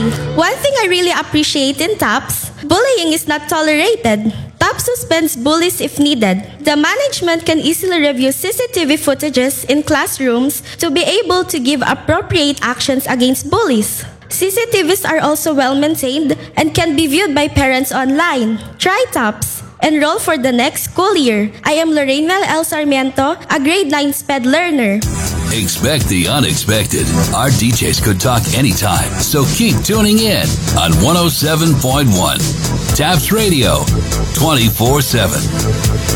One thing I really appreciate in TAPS, bullying is not tolerated. TAPS suspends bullies if needed. The management can easily review CCTV footages in classrooms to be able to give appropriate actions against bullies. CCTVs are also well maintained and can be viewed by parents online. Try TAPS. Enroll for the next school year. I am Lorraine Mel L. Sarmiento, a grade 9 SPED learner. Expect the unexpected. Our DJs could talk anytime, so keep tuning in on 107.1 TAPS Radio 24/7.